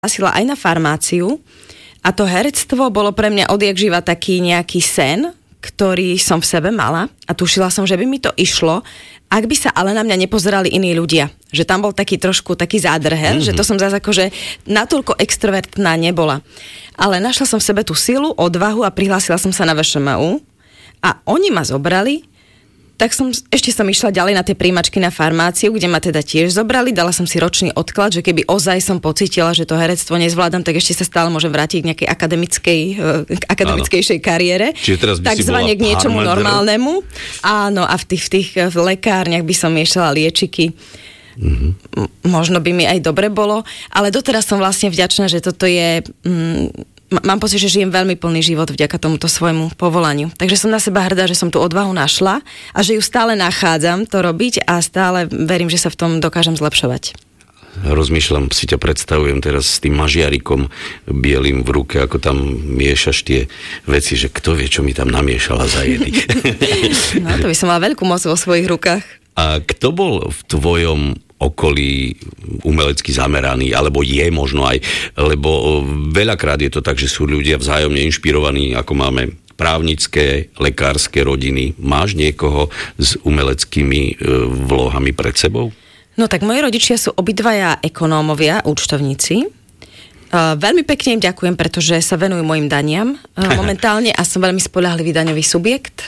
prihlásila aj na farmáciu a to herectvo bolo pre mňa odjak živa taký nejaký sen, ktorý som v sebe mala a tušila som, že by mi to išlo, ak by sa ale na mňa nepozerali iní ľudia. Že tam bol taký trošku taký zádrhel, že to som zase akože natoľko extrovertná nebola. Ale našla som v sebe tú silu, odvahu a prihlásila som sa na VŠMU a oni ma zobrali. Tak ešte som išla ďalej na tie príjmačky na farmáciu, kde ma teda tiež zobrali, dala som si ročný odklad, že keby ozaj som pocítila, že to herectvo nezvládam, tak ešte sa stále môžem vrátiť k nejakej akademickejšej kariére. Čiže teraz by si bola k niečomu normálnemu. Áno, a v tých lekárniach by som miešala liečiky. Možno by mi aj dobre bolo, ale doteraz som vlastne vďačná, že toto je... Mám pocit, že žijem veľmi plný život vďaka tomuto svojmu povolaniu. Takže som na seba hrdá, že som tú odvahu našla a že ju stále nachádzam to robiť a stále verím, že sa v tom dokážem zlepšovať. Rozmýšľam, si ťa predstavujem teraz s tým mažiarikom bielým v ruke, ako tam miešaš tie veci, že kto vie, čo mi tam namiešala za jedy. No, to by som mala veľkú moc vo svojich rukách. A kto bol v tvojom okolí umelecky zameraný, alebo je možno aj, lebo veľakrát je to tak, že sú ľudia vzájomne inšpirovaní, ako máme právnické, lekárske rodiny. Máš niekoho s umeleckými vlohami pred sebou? No tak moji rodičia sú obidvaja ekonómovia, účtovníci. Veľmi pekne im ďakujem, pretože sa venujú mojim daniam momentálne a som veľmi spoľahlivý daňový subjekt.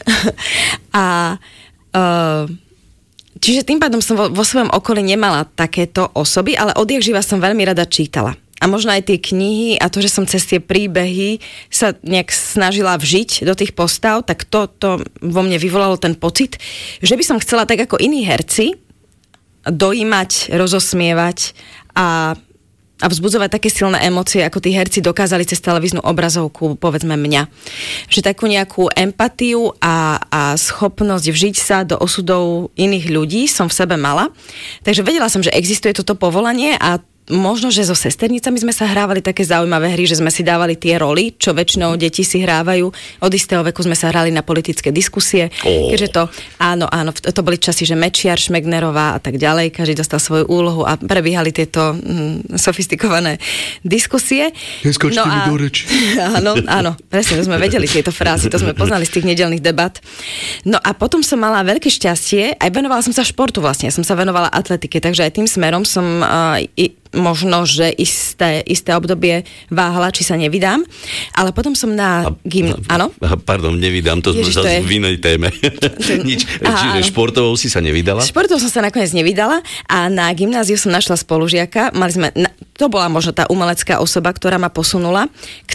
Čiže tým pádom som vo svojom okolí nemala takéto osoby, ale odjak živa som veľmi rada čítala. A možno aj tie knihy a to, že som cez tie príbehy sa nejak snažila vžiť do tých postav, tak to vo mne vyvolalo ten pocit, že by som chcela tak ako iní herci dojímať, rozosmievať a vzbudzovať také silné emócie, ako tí herci dokázali cez televíznu obrazovku, povedzme mňa. Že takú nejakú empatiu a schopnosť vžiť sa do osudov iných ľudí som v sebe mala. Takže vedela som, že existuje toto povolanie a možno, že so sesternicami sme sa hrávali také zaujímavé hry, že sme si dávali tie roly, čo väčšinou deti si hrávajú. Od istého veku sme sa hrali na politické diskusie. Keďže to, áno, to boli časy, že Mečiar, Šmegnerová a tak ďalej, každý dostal svoju úlohu a prebiehali tieto sofistikované diskusie. Neskočte mi do reči. Áno, presne, to sme vedeli tieto frázy, to sme poznali z tých nedeľných debat. No a potom som mala veľké šťastie, aj venovala som sa športu vlastne, ja som sa venovala atletike, takže aj tým smerom som možno, že isté obdobie váhala, či sa nevydám. Ale potom som áno? Pardon, nevydám, to sme zase v inej téme. Nič. Čiže športovou si sa nevydala? Športovou som sa nakoniec nevydala a na gymnáziu som našla spolužiaka. To bola možno tá umelecká osoba, ktorá ma posunula,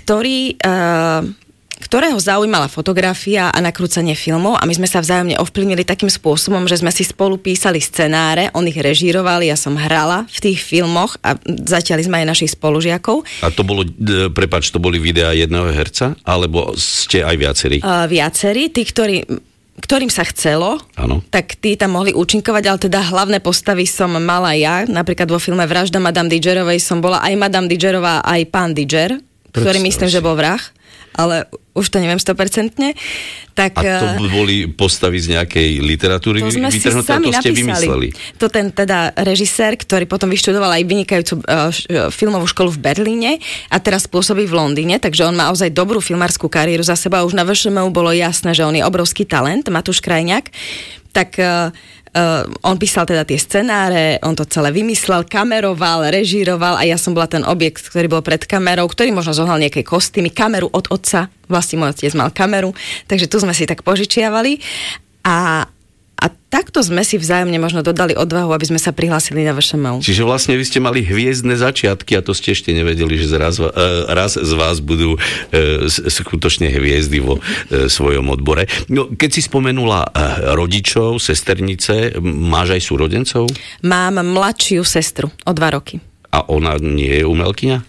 ktorého zaujímala fotografia a nakrúcanie filmov a my sme sa vzájomne ovplyvnili takým spôsobom, že sme si spolu písali scenáre, on ich režíroval, ja som hrala v tých filmoch a zatiaľ sme aj našich spolužiakov. A to bolo, to boli videá jedného herca, alebo ste aj viacerí? Viacerí, tí, ktorým sa chcelo, ano. Tak tí tam mohli účinkovať, ale teda hlavné postavy som mala ja, napríklad vo filme Vražda Madame Digerovej som bola aj Madame Digerová, aj pán Diger, ktorý myslím, že bol vrah. Ale už to neviem 100%. Tak, a to boli postavy z nejakej literatúry vytrhnuté, to ste vymysleli? To ten teda režisér, ktorý potom vyštudoval aj vynikajúcu filmovú školu v Berlíne a teraz pôsobí v Londýne, takže on má ozaj dobrú filmárskú kariéru za seba. Už na VŠMU bolo jasné, že on je obrovský talent, Matúš Krajňák. Tak on písal teda tie scenáre, on to celé vymyslel, kameroval, režíroval a ja som bola ten objekt, ktorý bol pred kamerou, ktorý možno zohnal nejaké kostýmy, kameru od otca, vlastne môj otec mal kameru, takže tu sme si tak požičiavali a takto sme si vzájomne možno dodali odvahu, aby sme sa prihlásili na VŠMU. Čiže vlastne vy ste mali hviezdne začiatky a to ste ešte nevedeli, že raz z vás budú skutočne hviezdy vo svojom odbore. No, keď si spomenula rodičov, sesternice, máš aj súrodencov? Mám mladšiu sestru o 2 roky. A ona nie je umelkyňa?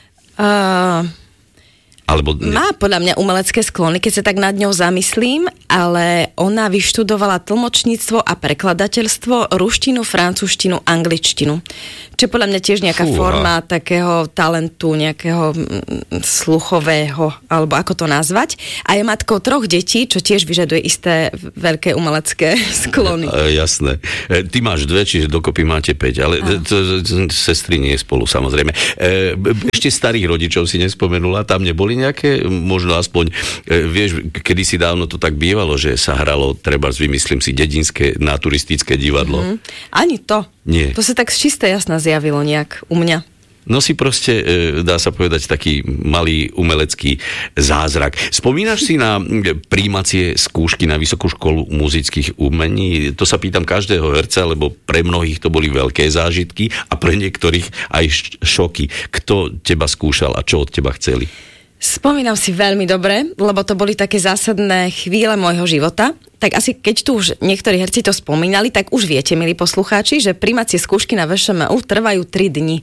Alebo má podľa mňa umelecké sklony, keď sa tak nad ňou zamyslím, ale ona vyštudovala tlmočníctvo a prekladateľstvo, ruštinu, francúzštinu, angličtinu. Čo podľa mňa tiež nejaká forma takého talentu, nejakého sluchového, alebo ako to nazvať. A je matkou 3 detí, čo tiež vyžaduje isté veľké umelecké sklony. Jasné. Ty máš 2, čiže dokopy máte 5, ale sestry nie spolu, samozrejme. Ešte starých rodičov si nespomenula, tam neboli nejaké, možno aspoň, vieš, kedysi dávno to tak bývalo, že sa hralo, trebárs vymyslím si, dedinské naturistické divadlo. Ani to. Nie. To sa tak z čisté jasna zjavilo nejak u mňa. No si proste, dá sa povedať, taký malý umelecký zázrak. Spomínaš si na prijímacie skúšky na Vysokú školu muzických umení? To sa pýtam každého herca, lebo pre mnohých to boli veľké zážitky a pre niektorých aj šoky. Kto teba skúšal a čo od teba chceli? Spomínam si veľmi dobre, lebo to boli také zásadné chvíle môjho života. Tak asi keď tu už niektorí herci to spomínali, tak už viete, milí poslucháči, že prijímacie skúšky na VŠMU trvajú 3 dni.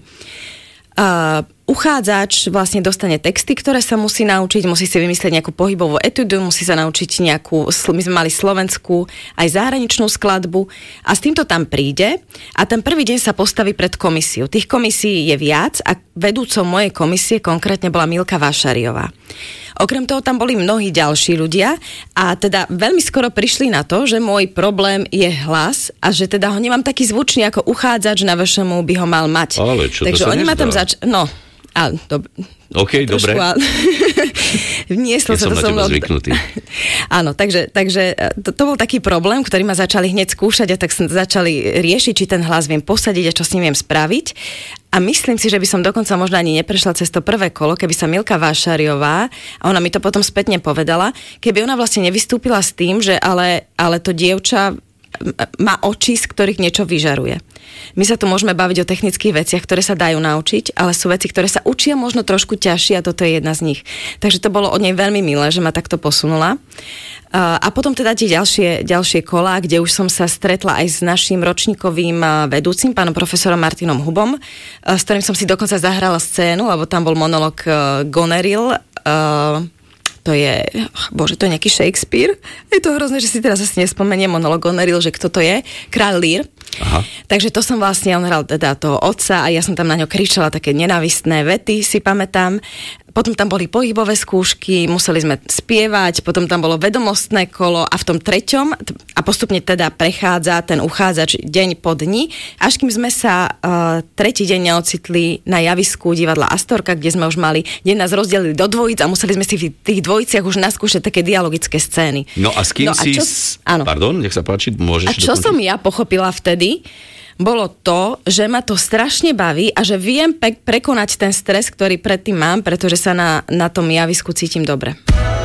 Uchádzač vlastne dostane texty, ktoré sa musí naučiť, musí si vymyslieť nejakú pohybovú etudu, musí sa naučiť nejakú, my sme mali slovenskú aj zahraničnú skladbu a s týmto tam príde a ten prvý deň sa postaví pred komisiu. Tých komisí je viac a vedúcou mojej komisie konkrétne bola Milka Vášariová. Okrem toho tam boli mnohí ďalší ľudia a teda veľmi skoro prišli na to, že môj problém je hlas a že teda ho nemám taký zvučný ako uchádzač na VŠMU by ho mal mať. Ale čo, takže to sa oni ma tam OK, dobre. Vnieslo sa to som na teba zvyknutý. Áno, takže to bol taký problém, ktorý ma začali hneď skúšať a tak začali riešiť, či ten hlas viem posadiť a čo s ním viem spraviť. A myslím si, že by som dokonca možno ani neprešla cez to prvé kolo, keby sa Milka Vášariová, a ona mi to potom spätne povedala, keby ona vlastne nevystúpila s tým, že ale to dievča má oči, z ktorých niečo vyžaruje. My sa tu môžeme baviť o technických veciach, ktoré sa dajú naučiť, ale sú veci, ktoré sa učia možno trošku ťažšie a toto je jedna z nich. Takže to bolo od nej veľmi milé, že ma takto posunula. A potom teda tie ďalšie kolá, kde už som sa stretla aj s naším ročníkovým vedúcim, pánom profesorom Martinom Hubom, s ktorým som si dokonca zahrala scénu, lebo tam bol monolog Goneril, to je nejaký Shakespeare. Je to hrozné, že si teraz asi nespomeniem monolog Goneril, že kto to je? Kráľ Lear. Aha. Takže to som vlastne, on hral teda toho otca a ja som tam na ňo kričala také nenávistné vety, si pamätám. Potom tam boli pohybové skúšky, museli sme spievať, potom tam bolo vedomostné kolo a v tom 3. a postupne teda prechádza ten uchádzač deň po dni, až kým sme sa 3. deň neocitli na javisku divadla Astorka, kde sme už mali, kde nás rozdelili do dvojíc a museli sme si v tých dvojiciach už naskúšať také dialogické scény. No a s kým Pardon, nech sa páči, môžeš. A čo som ja pochopila vtedy, bolo to, že ma to strašne baví a že viem prekonať ten stres, ktorý predtým mám, pretože sa na tom javisku cítim dobre.